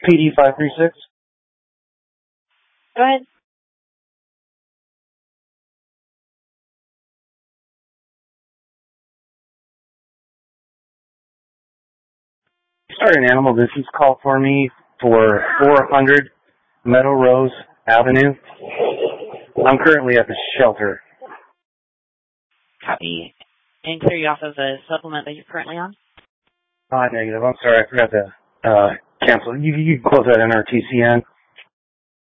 PD 536. Go ahead. Sorry, an animal. This is call for me for 400 Meadow Rose Avenue. I'm currently at the shelter. Copy. And clear you off of the supplement that you're currently on? Negative. I'm sorry. I forgot to cancel. You can close that NRTCN.